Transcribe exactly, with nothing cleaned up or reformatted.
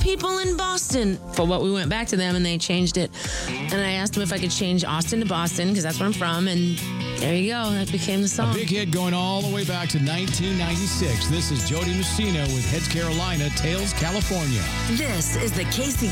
people in Boston. For what we went back to them and they changed it. And I asked them if I could change Austin to Boston because that's where I'm from. And there you go. That became the song. A big hit going all the way back to nineteen ninety-six. This is Jody Messina with Heads Carolina, Tails, California. This is the Casey